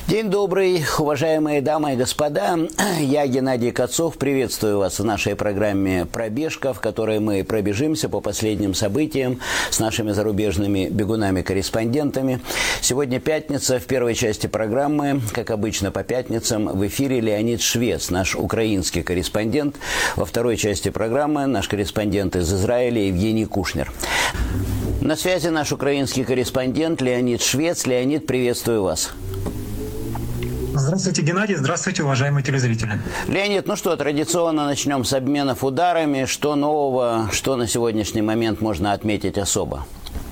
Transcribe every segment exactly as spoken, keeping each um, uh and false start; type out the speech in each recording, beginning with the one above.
День добрый, уважаемые дамы и господа. Я, Геннадий Кацов, приветствую вас в нашей программе «Пробежка», в которой мы пробежимся по последним событиям с нашими зарубежными бегунами-корреспондентами. Сегодня пятница. В первой части программы, как обычно по пятницам, в эфире Леонид Швец, наш украинский корреспондент. Во второй части программы наш корреспондент из Израиля Евгений Кушнер. На связи наш украинский корреспондент Леонид Швец. Леонид, приветствую вас. Здравствуйте, Геннадий. Здравствуйте, уважаемые телезрители. Леонид, ну что, традиционно начнем с обменов ударами. Что нового, что на сегодняшний момент можно отметить особо?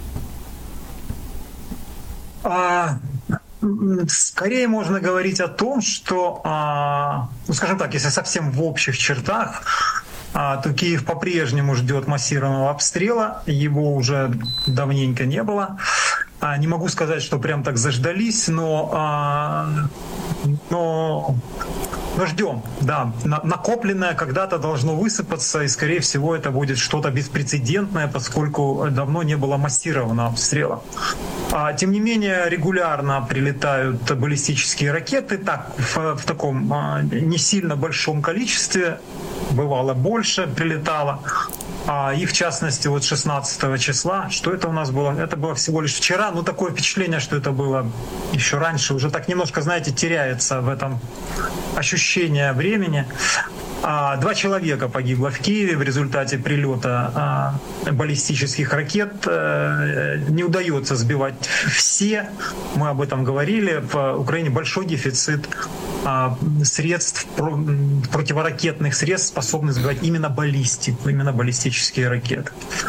А, скорее можно говорить о том, что, а, ну, скажем так, если совсем в общих чертах, а, то Киев по-прежнему ждет массированного обстрела. Его уже давненько не было. А, не могу сказать, что прям так заждались, но... А, Но, но ждем, да. Накопленное когда-то должно высыпаться, и, скорее всего, это будет что-то беспрецедентное, поскольку давно не было массированного обстрела. Тем не менее, регулярно прилетают баллистические ракеты, так, в, в таком не сильно большом количестве, бывало больше прилетало. И в частности, вот шестнадцатого числа, что это у нас было? Это было всего лишь вчера, но такое впечатление, что это было еще раньше, уже так немножко, знаете, теряется в этом ощущение времени. Два человека погибло в Киеве в результате прилета баллистических ракет. Не удается сбивать все, мы об этом говорили. В Украине большой дефицит средств, противоракетных средств, способных сбивать именно баллистику, именно баллистические ракеты.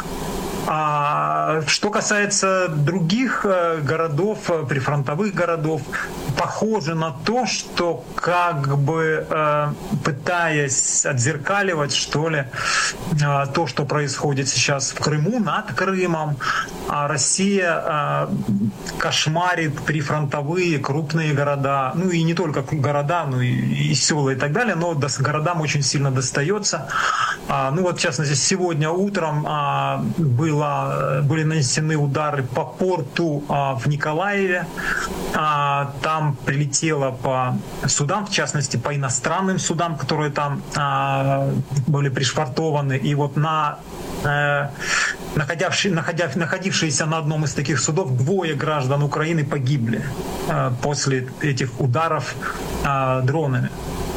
А что касается других городов, прифронтовых городов, похоже на то, что как бы пытаясь отзеркаливать, что ли, то, что происходит сейчас в Крыму, над Крымом, Россия кошмарит прифронтовые крупные города, ну и не только города, но и, и села и так далее, но городам очень сильно достается. Ну вот, в частности, сегодня утром был были нанесены удары по порту в Николаеве. Там прилетело по судам, в частности, по иностранным судам, которые там были пришвартованы. И вот на находившиеся на одном из таких судов двое граждан Украины погибли после этих ударов дронами.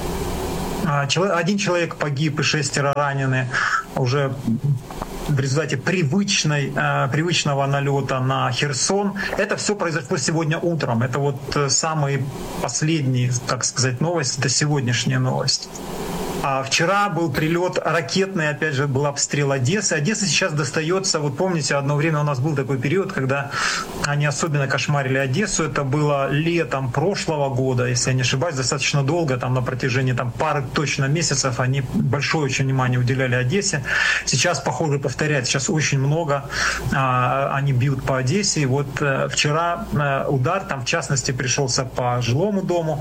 Один человек погиб и шестеро ранены уже в результате привычной, привычного налета на Херсон. Это все произошло сегодня утром. Это вот самые последние, так сказать, новости, это сегодняшняя новость. А вчера был прилет ракетный, опять же, был обстрел Одессы. Одесса сейчас достается, вот помните, одно время у нас был такой период, когда они особенно кошмарили Одессу. Это было летом прошлого года, если я не ошибаюсь, достаточно долго, там на протяжении там, пары точно месяцев они большое очень внимание уделяли Одессе. Сейчас, похоже, повторяют, сейчас очень много а, они бьют по Одессе. И вот а, вчера а, удар, там в частности, пришелся по жилому дому,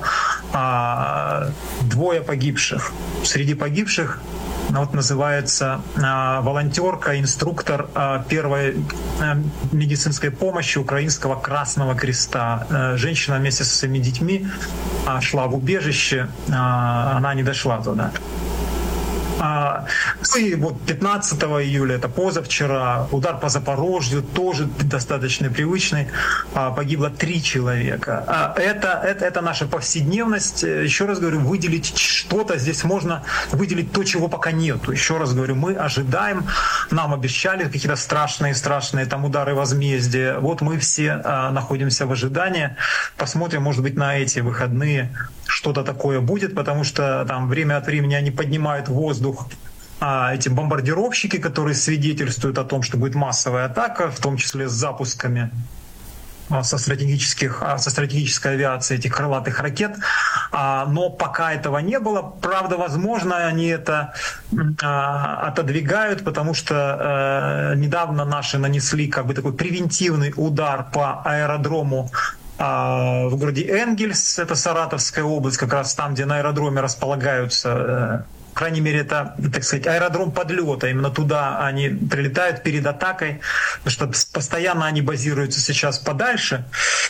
а, двое погибших. Среди погибших вот называется э, волонтерка, инструктор э, первой э, медицинской помощи Украинского Красного Креста. Э, женщина вместе со своими детьми э, шла в убежище, э, она не дошла туда. А, и вот пятнадцатого июля, это позавчера, удар по Запорожью, тоже достаточно привычный, а, погибло три человека. А, это, это, это наша повседневность. Еще раз говорю, выделить что-то здесь можно, выделить то, чего пока нету. Еще раз говорю, мы ожидаем, нам обещали какие-то страшные-страшные там удары возмездия. Вот мы все а, находимся в ожидании. Посмотрим, может быть, на эти выходные что-то такое будет, потому что там время от времени они поднимают в воздух а, эти бомбардировщики, которые свидетельствуют о том, что будет массовая атака, в том числе с запусками а, со, стратегических, а, со стратегической авиации этих крылатых ракет. А, но пока этого не было, правда, возможно, они это а, отодвигают, потому что а, недавно наши нанесли как бы такой превентивный удар по аэродрому в городе Энгельс, это Саратовская область, как раз там, где на аэродроме располагаются крайней мере, это, так сказать, аэродром подлета. Именно туда они прилетают перед атакой, потому что постоянно они базируются сейчас подальше.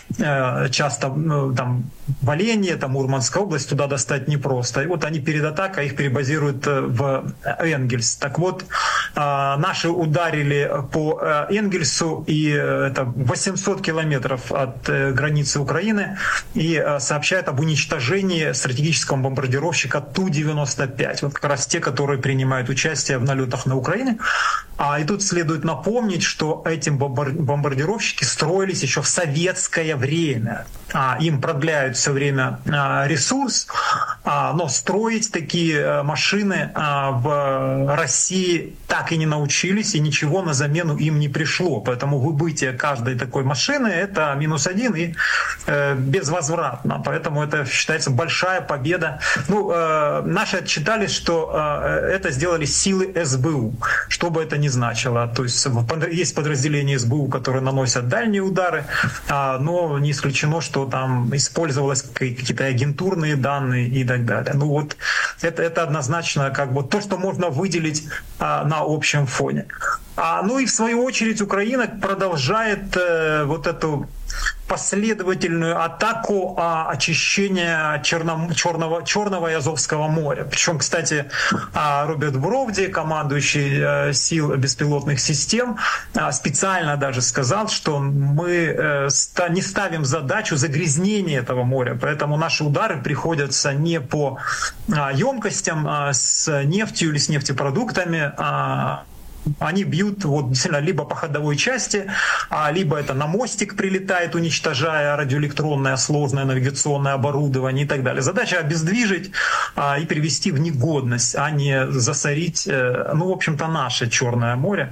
Часто ну, там в Оленье, там Мурманская область, туда достать непросто. И вот они перед атакой их перебазируют в Энгельс. Так вот, наши ударили по Энгельсу, и это восемьсот километров от границы Украины, и сообщают об уничтожении стратегического бомбардировщика Ту девяносто пять. Вот как раз те, которые принимают участие в налетах на Украине. А и тут следует напомнить, что эти бомбардировщики строились еще в советское время. А, им продляют все время а, ресурс, а, но строить такие машины а, в России так и не научились, и ничего на замену им не пришло. Поэтому выбытие каждой такой машины — это минус один и э, безвозвратно. Поэтому это считается большая победа. Ну, э, наши отчитались, что э, это сделали силы эс бэ у, что бы это ни значило. То есть есть подразделения эс бэ у, которые наносят дальние удары, а, но не исключено, что там использовались какие-то агентурные данные и так далее. Ну вот это, это однозначно как бы то, что можно выделить а, на общем фоне. А, ну и в свою очередь Украина продолжает э, вот эту последовательную атаку а, очищения Черном, Черного, Черного и Азовского моря. Причем, кстати, Роберт Бровди, командующий сил беспилотных систем, специально даже сказал, что мы не ставим задачу загрязнения этого моря, поэтому наши удары приходятся не по емкостям с нефтью или с нефтепродуктами, а они бьют вот, действительно либо по ходовой части, либо это на мостик прилетает, уничтожая радиоэлектронное сложное навигационное оборудование и так далее. Задача обездвижить и привести в негодность, а не засорить, ну, в общем-то, наше Черное море.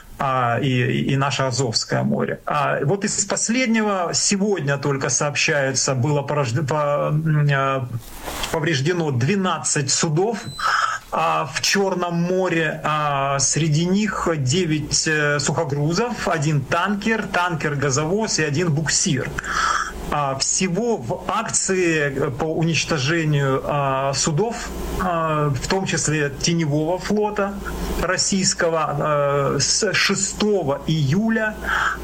И, и наше Азовское море. А вот из последнего сегодня только сообщается, было повреждено двенадцать судов в Черном море. Среди них девять сухогрузов, один танкер, танкер-газовоз и один буксир. Всего в акции по уничтожению судов, в том числе теневого флота российского, с шестого июля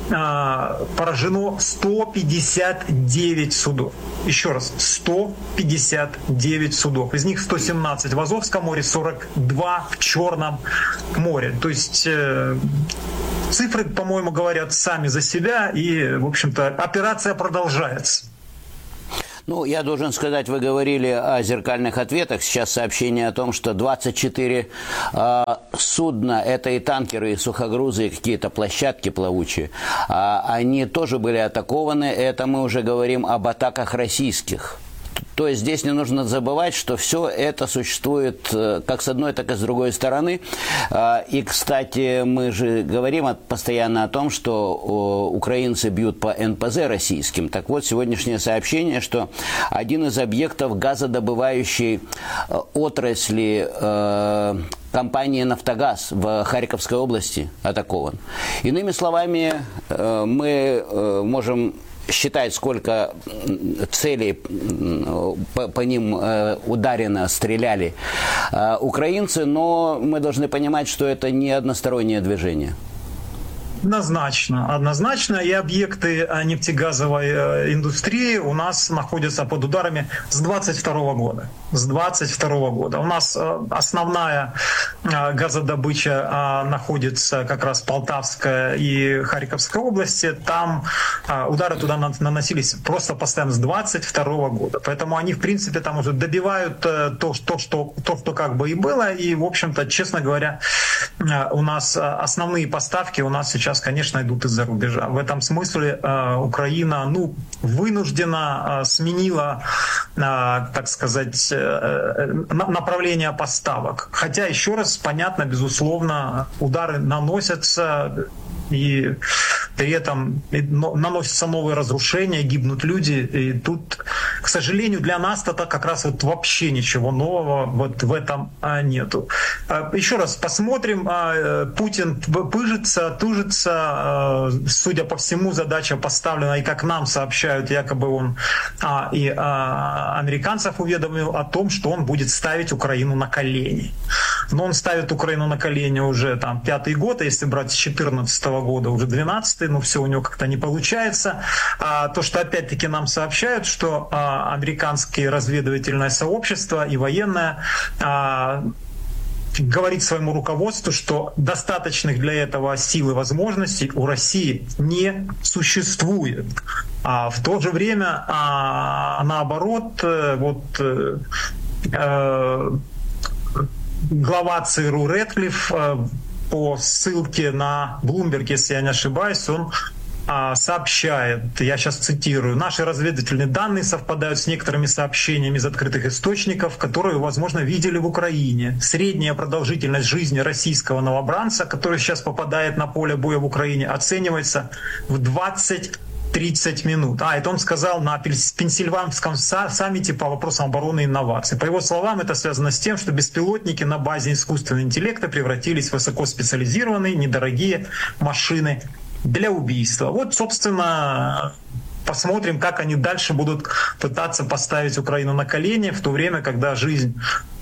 поражено сто пятьдесят девять судов. Еще раз, сто пятьдесят девять судов. Из них сто семнадцать в Азовском море, сорок два в Черном море. То есть цифры, по-моему, говорят сами за себя, и, в общем-то, операция продолжается. Ну, я должен сказать, вы говорили о зеркальных ответах. Сейчас сообщение о том, что двадцать четыре э, судна, это и танкеры, и сухогрузы, и какие-то площадки плавучие, э, они тоже были атакованы. Это мы уже говорим об атаках российских. То есть здесь не нужно забывать, что все это существует как с одной, так и с другой стороны. И, кстати, мы же говорим постоянно о том, что украинцы бьют по эн пэ зэ российским. Так вот, сегодняшнее сообщение, что один из объектов газодобывающей отрасли компании «Нафтогаз» в Харьковской области атакован. Иными словами, мы можем считать, сколько целей по, по ним э, ударено, стреляли э, украинцы, но мы должны понимать, что это не одностороннее движение. Однозначно, однозначно. И объекты нефтегазовой индустрии у нас находятся под ударами с двадцать второго года. С двадцать второго года. У нас основная газодобыча находится как раз в Полтавской и Харьковской области. Там удары туда наносились просто постоянно с двадцать второго года. Поэтому они, в принципе, там уже добивают то, то, что, то, что как бы и было. И, в общем-то, честно говоря, у нас основные поставки у нас сейчас, конечно, идут из-за рубежа. В этом смысле э, Украина, ну, вынуждена э, сменила, э, так сказать, э, направление поставок. Хотя, еще раз, понятно, безусловно, удары наносятся. И при этом наносятся новые разрушения, гибнут люди. И тут, к сожалению, для нас-то как раз вот вообще ничего нового вот в этом нету. Еще раз посмотрим. Путин пыжится, тужится. Судя по всему, задача поставлена, и как нам сообщают, якобы он а, и а, американцев уведомил о том, что он будет ставить Украину на колени. Но он ставит Украину на колени уже там пятый год, а если брать с четырнадцатого года, уже двенадцатый, но все у него как-то не получается. А, то, что опять-таки нам сообщают, что а, американское разведывательное сообщество и военное а, говорит своему руководству, что достаточных для этого сил и возможностей у России не существует. А в то же время, а, наоборот, вот э, глава ЦРУ Рэдклифф э, по ссылке на Bloomberg, если я не ошибаюсь, он сообщает, я сейчас цитирую: наши разведывательные данные совпадают с некоторыми сообщениями из открытых источников, которые, возможно, видели в Украине. Средняя продолжительность жизни российского новобранца, который сейчас попадает на поле боя в Украине, оценивается в двадцать-тридцать минут. А, это он сказал на Пенсильванском саммите по вопросам обороны и инноваций. По его словам, это связано с тем, что беспилотники на базе искусственного интеллекта превратились в высокоспециализированные, недорогие машины для убийства. Вот, собственно, посмотрим, как они дальше будут пытаться поставить Украину на колени, в то время, когда жизнь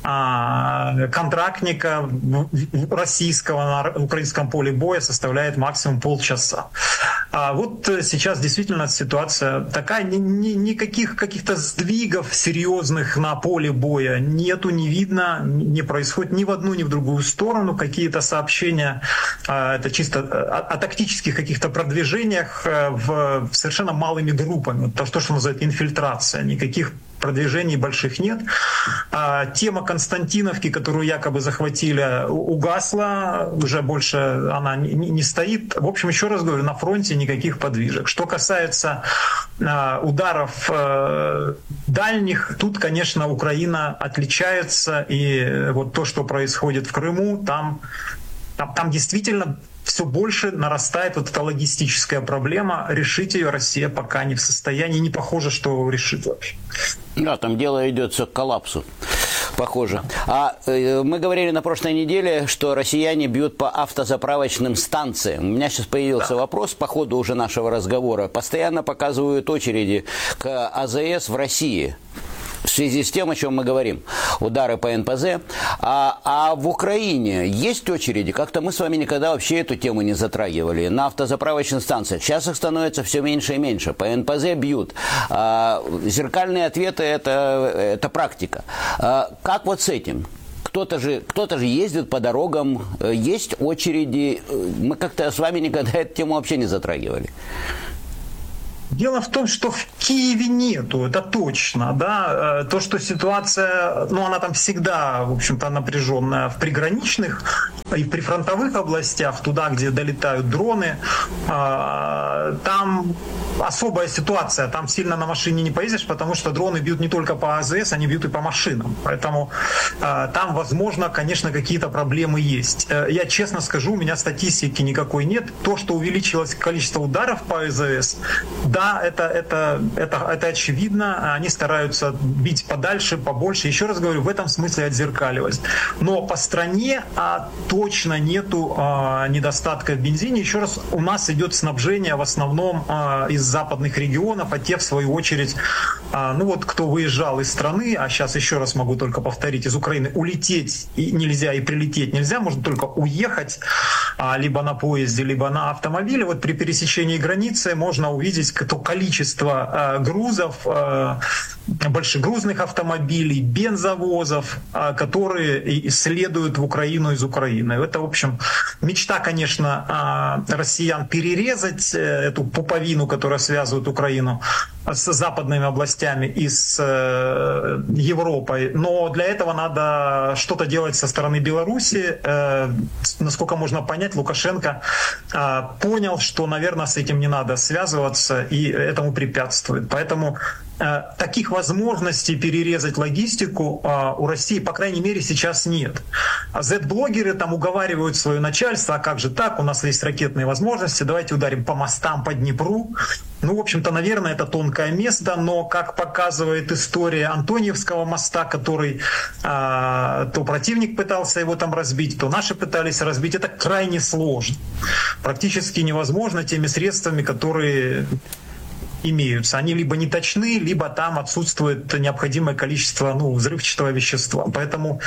а, контрактника российского на украинском поле боя составляет максимум полчаса. А вот сейчас действительно ситуация такая, ни, ни, никаких каких-то сдвигов серьезных на поле боя нету, не видно, не происходит ни в одну, ни в другую сторону. Какие-то сообщения, а, это чисто о, о тактических каких-то продвижениях в, совершенно малыми группами. То, что называют инфильтрация. Никаких продвижений больших нет. А, тема Константиновки, которую якобы захватили, угасла, уже больше она не, не стоит. В общем, еще раз говорю, на фронте никаких подвижек. Что касается а, ударов а, дальних, тут, конечно, Украина отличается, и вот то, что происходит в Крыму, там, там, там действительно все больше нарастает вот эта логистическая проблема. Решить ее Россия пока не в состоянии, не похоже, что решит вообще. Да, там дело идет к коллапсу. Похоже. А э, мы говорили на прошлой неделе, что россияне бьют по автозаправочным станциям. У меня сейчас появился да. вопрос по ходу уже нашего разговора. Постоянно показывают очереди к АЗС в России. В связи с тем, о чем мы говорим, удары по эн пэ зэ. А, а в Украине есть очереди? Как-то мы с вами никогда вообще эту тему не затрагивали. На автозаправочных станциях. Сейчас их становится все меньше и меньше. По эн пэ зэ бьют. А, зеркальные ответы – это, это практика. А, как вот с этим? Кто-то же, кто-то же ездит по дорогам, есть очереди. Мы как-то с вами никогда эту тему вообще не затрагивали. Дело в том, что в Киеве нету, это точно, да. То, что ситуация, ну, она там всегда, в общем-то, напряженная в приграничных и в прифронтовых областях, туда, где долетают дроны, там особая ситуация, там сильно на машине не поездишь, потому что дроны бьют не только по АЗС, они бьют и по машинам. Поэтому там, возможно, конечно, какие-то проблемы есть. Я честно скажу, у меня статистики никакой нет. То, что увеличилось количество ударов по АЗС, да, это, это, это, это очевидно. Они стараются бить подальше, побольше. Еще раз говорю, в этом смысле отзеркаливать. Но по стране а, точно нету а, недостатка в бензине. Еще раз, у нас идет снабжение в основном а, из западных регионов, а те, в свою очередь, а, ну вот кто выезжал из страны, а сейчас еще раз могу только повторить, из Украины улететь и нельзя, и прилететь нельзя, можно только уехать а, либо на поезде, либо на автомобиле. Вот при пересечении границы можно увидеть то количество э, грузов, э, большегрузных автомобилей, бензовозов, э, которые следуют в Украину из Украины. Это, в общем, мечта, конечно, э, россиян перерезать э, эту пуповину, которая связывает Украину с западными областями и с э, Европой. Но для этого надо что-то делать со стороны Беларуси. Э, насколько можно понять, Лукашенко э, понял, что, наверное, с этим не надо связываться, и этому препятствует. Поэтому таких возможностей перерезать логистику у России, по крайней мере, сейчас нет. Зет-блогеры там уговаривают свое начальство, а как же так, у нас есть ракетные возможности, давайте ударим по мостам по Днепру. Ну, в общем-то, наверное, это тонкое место, но, как показывает история Антоньевского моста, который а, то противник пытался его там разбить, то наши пытались разбить, это крайне сложно. Практически невозможно теми средствами, которые имеются. Они либо не точны, либо там отсутствует необходимое количество ну, взрывчатого вещества. Поэтому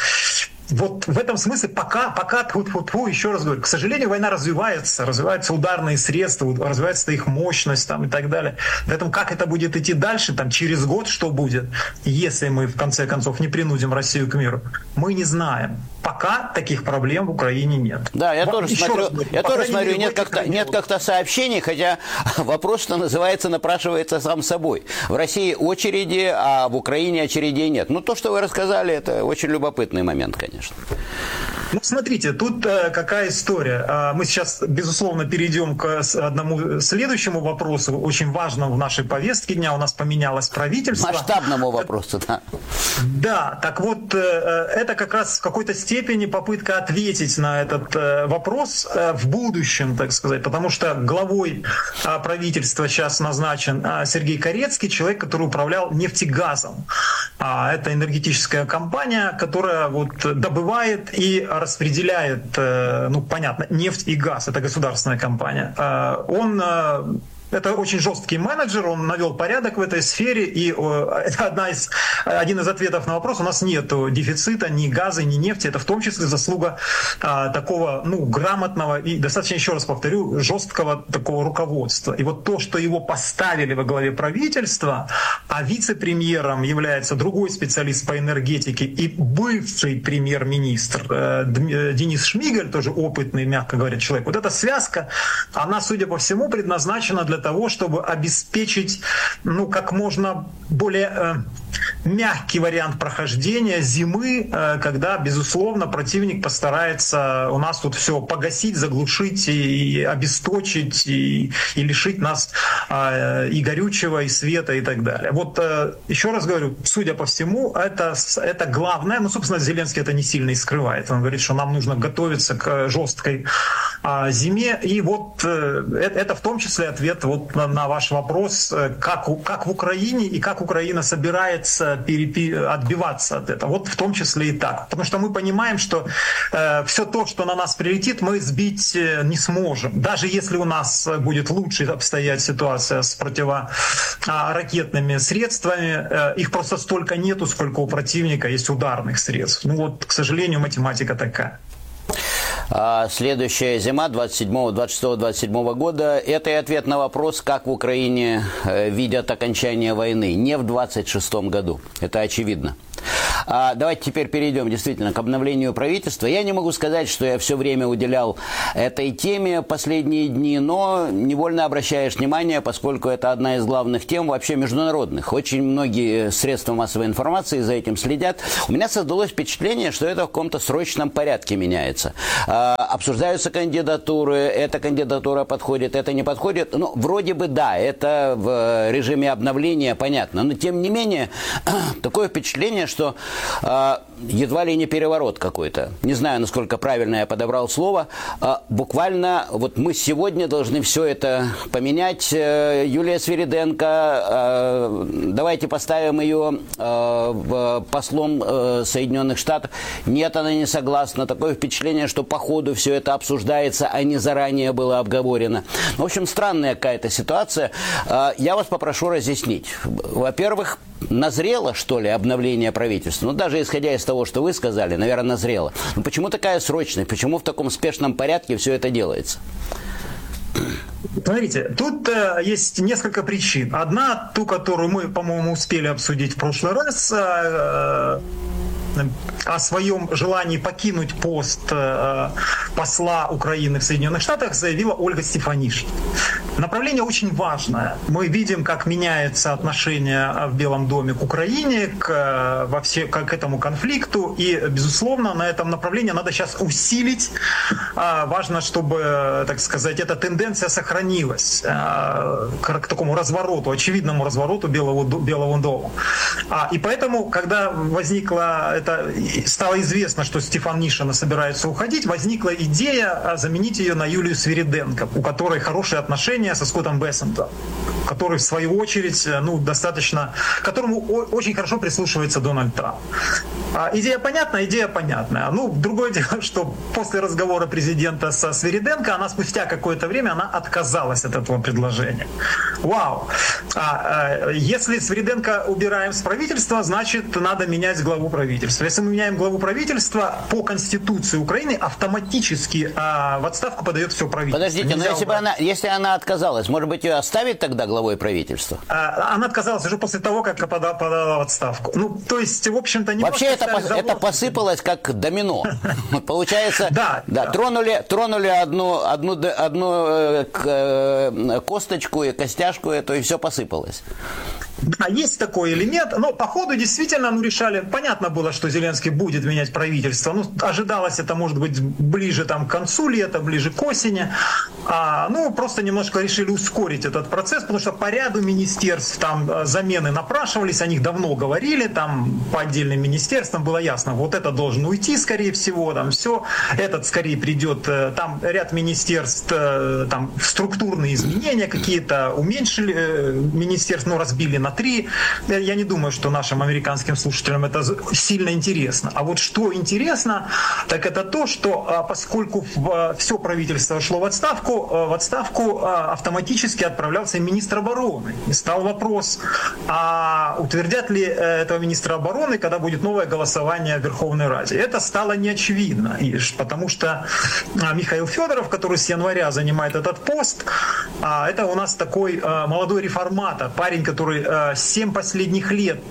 вот в этом смысле пока, пока тьфу-тьфу-тьфу, еще раз говорю, к сожалению, война развивается, развиваются ударные средства, развивается их мощность там, и так далее. Поэтому как это будет идти дальше, там, через год что будет, если мы в конце концов не принудим Россию к миру, мы не знаем. Пока таких проблем в Украине нет. Да, я вот, тоже смотрю, говорю, я тоже смотрю, мере, нет как-то, нет как-то сообщений, хотя вопрос, что называется, напрашивается сам собой. В России очереди, а в Украине очередей нет. Ну, то, что вы рассказали, это очень любопытный момент, конечно. Ну, смотрите, тут э, какая история. Э, мы сейчас, безусловно, перейдем к одному следующему вопросу, очень важному в нашей повестке дня. У нас поменялось правительство. Масштабному вопросу, да. Да, так вот, э, это как раз в какой-то степени попытка ответить на этот э, вопрос э, в будущем, так сказать, потому что главой э, правительства сейчас назначен э, Сергей Корецкий, человек, который управлял нефтегазом. А это энергетическая компания, которая вот добывает и распределяет, ну, понятно, нефть и газ. Это государственная компания. Он... Это очень жесткий менеджер, он навел порядок в этой сфере, и это одна из, один из ответов на вопрос. У нас нет дефицита ни газа, ни нефти. Это в том числе заслуга а, такого ну, грамотного и, достаточно, еще раз повторю, жесткого такого руководства. И вот то, что его поставили во главе правительства, а вице-премьером является другой специалист по энергетике и бывший премьер-министр э, Денис Шмигаль, тоже опытный, мягко говоря, человек. Вот эта связка, она, судя по всему, предназначена для того, чтобы обеспечить ну, как можно более э, мягкий вариант прохождения зимы, э, когда, безусловно, противник постарается у нас тут все погасить, заглушить и обесточить, и, и лишить нас э, и горючего, и света, и так далее. Вот э, еще раз говорю, судя по всему, это, это главное. Ну, собственно, Зеленский это не сильно и скрывает. Он говорит, что нам нужно готовиться к жесткой э, зиме. И вот э, это, это в том числе ответ вот на, на ваш вопрос, как, как в Украине и как Украина собирается перепи, отбиваться от этого. Вот в том числе и так. Потому что мы понимаем, что э, все то, что на нас прилетит, мы сбить не сможем. Даже если у нас будет лучше обстоять ситуация с противоракетными средствами, э, их просто столько нету, сколько у противника есть ударных средств. Ну вот, к сожалению, математика такая. Следующая зима двадцать седьмого, двадцать шестого, двадцать седьмого года – это и ответ на вопрос, как в Украине видят окончание войны. Не в двадцать шестом году. Это очевидно. А давайте теперь перейдем действительно к обновлению правительства. Я не могу сказать, что я все время уделял этой теме последние дни, но невольно обращаешь внимание, поскольку это одна из главных тем вообще международных. Очень многие средства массовой информации за этим следят. У меня создалось впечатление, что это в каком-то срочном порядке меняется. А, обсуждаются кандидатуры, эта кандидатура подходит, это не подходит. Ну, вроде бы да, это в режиме обновления понятно, но тем не менее такое впечатление, что э, едва ли не переворот какой-то. Не знаю, насколько правильно я подобрал слово. Э, буквально вот мы сегодня должны все это поменять. Э, Юлия Свириденко, э, давайте поставим ее э, послом э, Соединенных Штатов. Нет, она не согласна. Такое впечатление, что по ходу все это обсуждается, а не заранее было обговорено. В общем, странная какая-то ситуация. Э, я вас попрошу разъяснить. Во-первых, назрело, что ли, обновление правительства? Ну, даже исходя из того, что вы сказали, наверное, назрело. Но почему такая срочность? Почему в таком спешном порядке все это делается? Смотрите, тут э, есть несколько причин. Одна, ту, которую мы, по-моему, успели обсудить в прошлый раз, э, о своем желании покинуть пост э, посла Украины в Соединенных Штатах заявила Ольга Стефанишина. Направление очень важное. Мы видим, как меняется отношение в Белом доме к Украине, к, во все, к, к этому конфликту. И, безусловно, на этом направлении надо сейчас усилить. Важно, чтобы, так сказать, эта тенденция сохранилась к, к такому развороту, очевидному развороту Белого, Белого дома. И поэтому, когда возникла это, стало известно, что Стефан Мишина собирается уходить, возникла идея заменить ее на Юлию Свириденко, у которой хорошие отношения со Скоттом Бессентом, который, в свою очередь, ну, достаточно, к которому очень хорошо прислушивается Дональд Трамп. А идея понятная, идея понятная. Ну, другое дело, что после разговора президента со Свириденко, она спустя какое-то время она отказалась от этого предложения. Вау! А, а, если Свириденко убираем с правительства, значит, надо менять главу правительства. Если мы меняем главу правительства, по Конституции Украины автоматически а, в отставку подает все правительство. Подождите, но если, бы она, если она отказалась, может быть, ее оставить тогда главой правительства? А, она отказалась уже после того, как подала, подала в отставку. Ну, то есть, в общем-то, не вообще это, пос, это посыпалось как домино. Получается, да, да, да. Тронули, тронули одну, одну, одну э, косточку и костяшку, эту, и все посыпалось. А есть такое или нет? Но по ходу действительно ну, решали, понятно было, что Зеленский будет менять правительство. Ну, ожидалось это, может быть, ближе там, к концу лета, ближе к осени. А, ну, просто немножко решили ускорить этот процесс, потому что по ряду министерств там замены напрашивались, о них давно говорили, там по отдельным министерствам было ясно, вот это должен уйти, скорее всего, там все, этот скорее придет, там ряд министерств, там структурные изменения какие-то уменьшили, министерств, ну, разбили на три. Я не думаю, что нашим американским слушателям это сильно интересно. А вот что интересно, так это то, что поскольку все правительство шло в отставку, в отставку автоматически отправлялся министр обороны. И стал вопрос, а утвердят ли этого министра обороны, когда будет новое голосование в Верховной Раде. Это стало неочевидно, потому что Михаил Федоров, который с января занимает этот пост, это у нас такой молодой реформатор, парень, который семь последних лет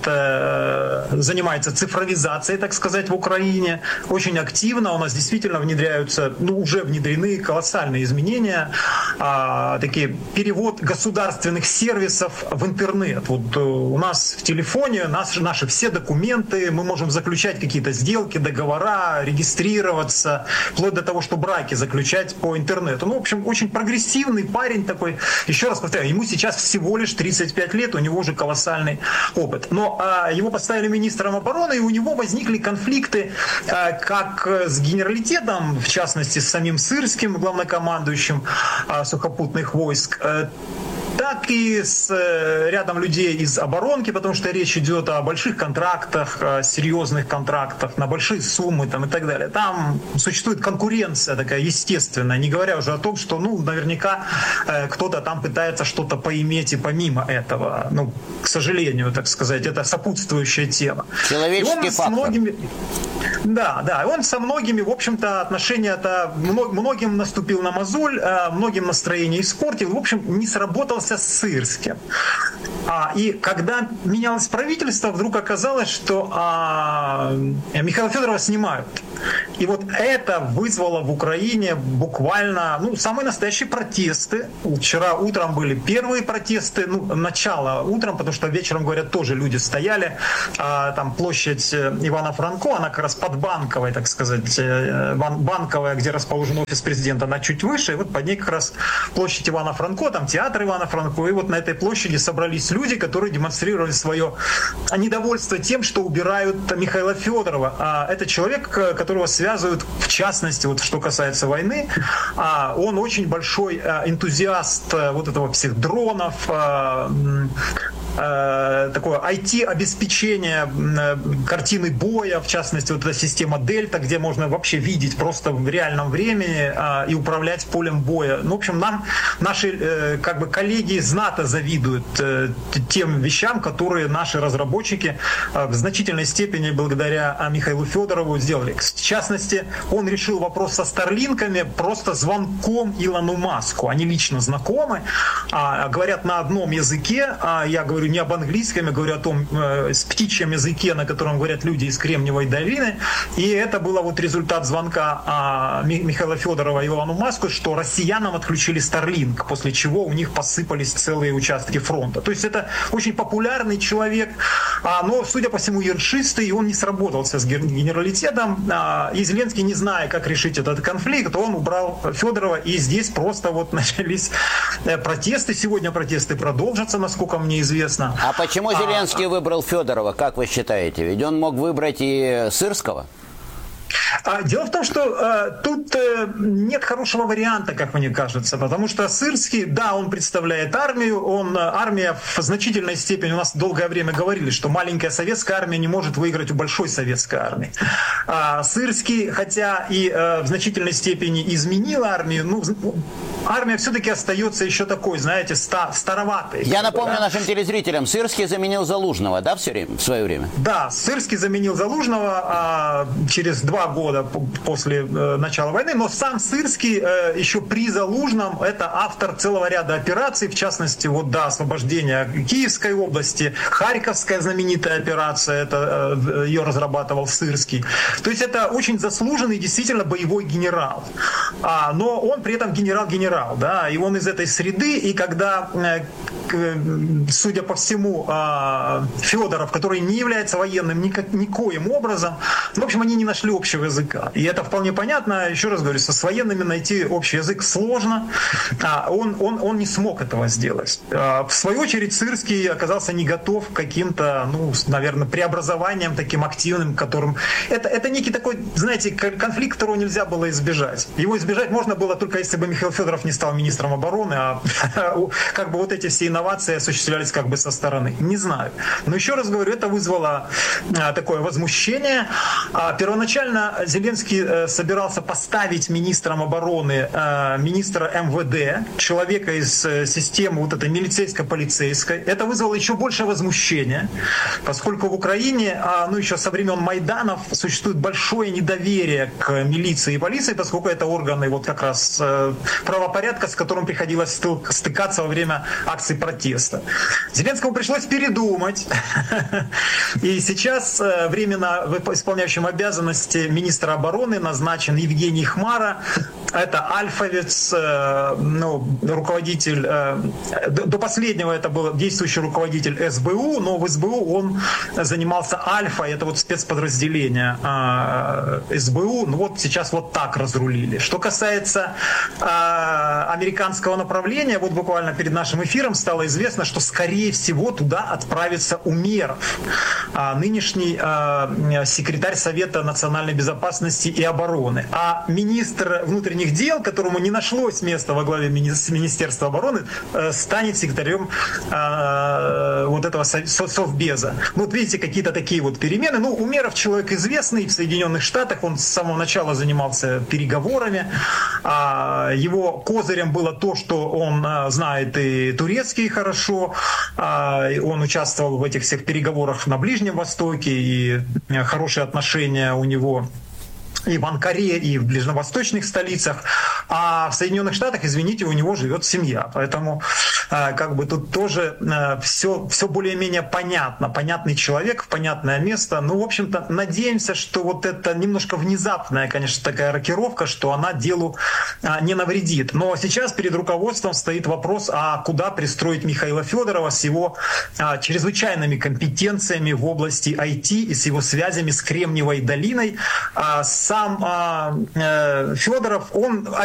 занимается цифровизацией, так сказать, в Украине. Очень активно. У нас действительно внедряются, ну, уже внедрены колоссальные изменения. Такие перевод государственных сервисов в интернет. Вот у нас в телефоне наши, наши все документы, мы можем заключать какие-то сделки, договора, регистрироваться, вплоть до того, что браки заключать по интернету. Ну, в общем, очень прогрессивный парень такой. Еще раз повторяю, ему сейчас всего лишь тридцать пять лет, у него уже колоссальный опыт. Но а, его поставили министром обороны, и у него возникли конфликты а, как с генералитетом, в частности, с самим Сырским, главнокомандующим а, сухопутных войск, а, так и с э, рядом людей из оборонки, потому что речь идет о больших контрактах, о серьезных контрактах, на большие суммы там, и так далее. Там существует конкуренция такая естественная, не говоря уже о том, что ну, наверняка э, кто-то там пытается что-то поиметь и помимо этого. Ну, к сожалению, так сказать, это сопутствующая тема. Человеческий фактор. Многими... Да, да, он со многими, в общем-то, отношения-то многим наступил на мозоль, многим настроение испортил, в общем, не сработался с Сырским. А, и когда менялось правительство, вдруг оказалось, что а, Михаила Федорова снимают. И вот это вызвало в Украине буквально ну, самые настоящие протесты. Вчера утром были первые протесты, ну, начало утром, потому что вечером, говорят, тоже люди стояли. А, там площадь Ивана Франко, она как раз под Банковой, так сказать, Банковая, где расположен офис президента, она чуть выше. И вот под ней как раз площадь Ивана Франко, там театр Ивана Франко. И вот на этой площади собрались люди, которые демонстрировали свое недовольство тем, что убирают Михаила Федорова. А это человек, которого связывают, в частности, вот что касается войны, а он очень большой энтузиаст вот этого всех дронов, такое ай ти-обеспечение картины боя, в частности, вот эта система Дельта, где можно вообще видеть просто в реальном времени и управлять полем боя. Ну, в общем, нам наши как бы коллеги из НАТО завидуют тем вещам, которые наши разработчики в значительной степени благодаря Михаилу Федорову сделали. В частности, он решил вопрос со старлинками просто звонком Илону Маску. Они лично знакомы, говорят на одном языке, я говорю не об английском по-английски, я говорю о том, э, с птичьем языке, на котором говорят люди из Кремниевой долины. И это был вот результат звонка а, Михаила Федорова Илону Маску, что россиянам отключили Starlink, после чего у них посыпались целые участки фронта. То есть это очень популярный человек, а, но, судя по всему, ершистый, и он не сработался с генералитетом. А, и Зеленский, не зная, как решить этот конфликт, он убрал Федорова, и здесь просто вот начались протесты. Сегодня протесты продолжатся, насколько мне известно. А почему Зеленский а, выбрал Федорова, как вы считаете? Ведь он мог выбрать и Сырского. Дело в том, что э, тут э, нет хорошего варианта, как мне кажется, потому что Сырский, да, он представляет армию, он, армия в значительной степени, у нас долгое время говорили, что маленькая советская армия не может выиграть у большой советской армии. А Сырский, хотя и э, в значительной степени изменил армию, ну, армия все-таки остается еще такой, знаете, ста, староватой. Я напомню да? нашим телезрителям, Сырский заменил Залужного, да, все время, в свое время? Да, Сырский заменил Залужного а, через два года после э, начала войны, но сам Сырский э, еще при Залужном это автор целого ряда операций, в частности, вот до освобождения Киевской области, Харьковская знаменитая операция, это э, ее разрабатывал Сырский. То есть это очень заслуженный, действительно боевой генерал. А, но он при этом генерал-генерал, да, и он из этой среды, и когда, э, к, судя по всему, э, Федоров, который не является военным никак, никоим образом, в общем, они не нашли общего языка. И это вполне понятно. Еще раз говорю, со с военными найти общий язык сложно. А он, он, он не смог этого сделать. А в свою очередь Сырский оказался не готов к каким-то, ну, наверное, преобразованиям таким активным, которым... Это, это некий такой, знаете, конфликт, которого нельзя было избежать. Его избежать можно было только если бы Михаил Федоров не стал министром обороны, а как бы вот эти все инновации осуществлялись как бы со стороны. Не знаю. Но еще раз говорю, это вызвало такое возмущение. Первоначально Зеленский собирался поставить министром обороны министра эм вэ дэ, человека из системы вот этой милицейско-полицейской. Это вызвало еще большее возмущение, поскольку в Украине, ну еще со времен Майданов, существует большое недоверие к милиции и полиции, поскольку это органы вот как раз правопорядка, с которым приходилось стыкаться во время акций протеста. Зеленскому пришлось передумать. И сейчас временно исполняющим обязанности министра обороны назначен Евгений Хмара. Это альфовец, ну, руководитель, до последнего это был действующий руководитель эс бэ у, но в эс бэ у он занимался Альфа, это вот спецподразделение эс бэ у, ну вот сейчас вот так разрулили. Что касается американского направления, вот буквально перед нашим эфиром стало известно, что скорее всего туда отправится Умеров, нынешний секретарь Совета национальной безопасности и обороны. А министр внутренних дел, которому не нашлось места во главе Министерства обороны, станет секретарем вот этого Совбеза. Ну, вот видите, какие-то такие вот перемены. Ну, Умеров человек известный в Соединенных Штатах, он с самого начала занимался переговорами. Его козырем было то, что он знает и турецкий хорошо, он участвовал в этих всех переговорах на Ближнем Востоке, и хорошие отношения у него и в Анкаре, и в ближневосточных столицах. А в Соединенных Штатах, извините, у него живет семья. Поэтому как бы тут тоже все, все более-менее понятно. Понятный человек в понятное место. Ну, в общем-то, надеемся, что вот это немножко внезапная, конечно, такая рокировка, что она делу не навредит. Но сейчас перед руководством стоит вопрос, а куда пристроить Михаила Федорова с его чрезвычайными компетенциями в области ай ти и с его связями с Кремниевой долиной. Сам Федоров, он